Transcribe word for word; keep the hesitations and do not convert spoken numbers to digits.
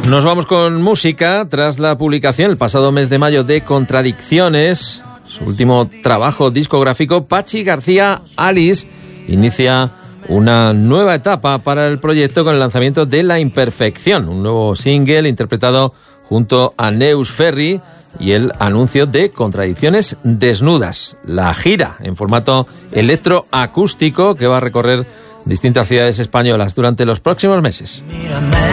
Nos vamos con música. Tras la publicación el pasado mes de mayo de Contradicciones, su último trabajo discográfico, Pachi García Alice inicia una nueva etapa para el proyecto con el lanzamiento de La Imperfección, un nuevo single interpretado junto a Neus Ferry y el anuncio de Contradicciones Desnudas, la gira en formato electroacústico que va a recorrer distintas ciudades españolas durante los próximos meses. Mírame.